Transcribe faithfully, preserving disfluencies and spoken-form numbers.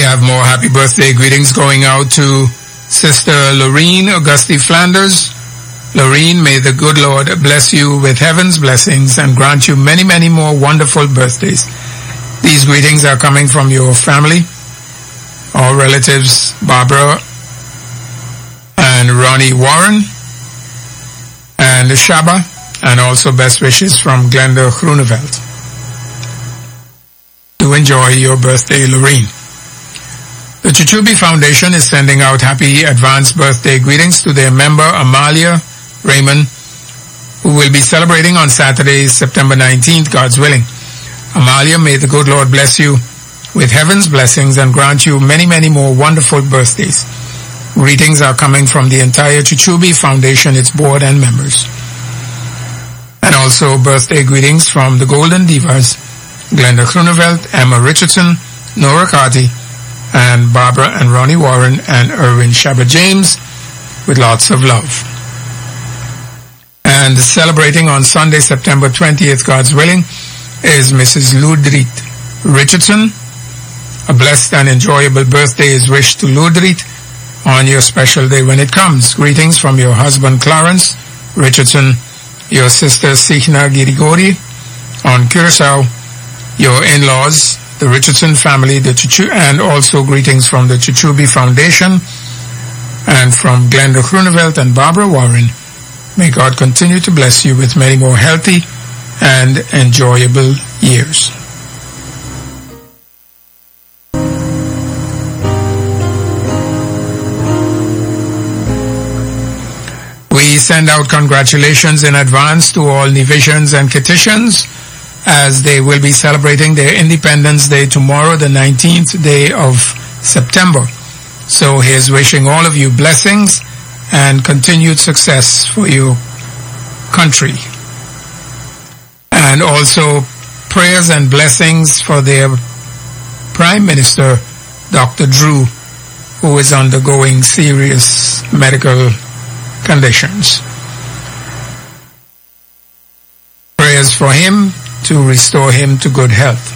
have more happy birthday greetings going out to Sister Lorene Auguste Flanders. Lorene, may the good Lord bless you with heaven's blessings and grant you many, many more wonderful birthdays. These greetings are coming from your family, all relatives, Barbara and Ronnie Warren and Shaba, and also best wishes from Glenda Groeneveld. To enjoy your birthday, Lorene. The Chichubi Foundation is sending out happy advanced birthday greetings to their member Amalia Raymond, who will be celebrating on Saturday, September nineteenth, God's willing. Amalia, may the good Lord bless you with heaven's blessings and grant you many, many more wonderful birthdays. Greetings are coming from the entire Chichubi Foundation, its board and members. And also birthday greetings from the Golden Divas, Glenda Groeneveld, Emma Richardson, Nora Carty, and Barbara and Ronnie Warren and Erwin Shaba James, with lots of love. And celebrating on Sunday, September twentieth, God's willing, is Missus Ludrit Richardson. A blessed and enjoyable birthday is wished to Ludrit on your special day when it comes. Greetings from your husband Clarence Richardson, your sister Sikhna Girigori on Curacao, your in-laws, the Richardson family, the Chichu, and also greetings from the Chichubi Foundation and from Glenda Groeneveld and Barbara Warren. May God continue to bless you with many more healthy and enjoyable years. We send out congratulations in advance to all Nivisions and Kitishans as they will be celebrating their Independence Day tomorrow, the nineteenth day of September. So here's wishing all of you blessings and continued success for your country. And also prayers and blessings for their Prime Minister, Doctor Drew, who is undergoing serious medical conditions. Prayers for him to restore him to good health.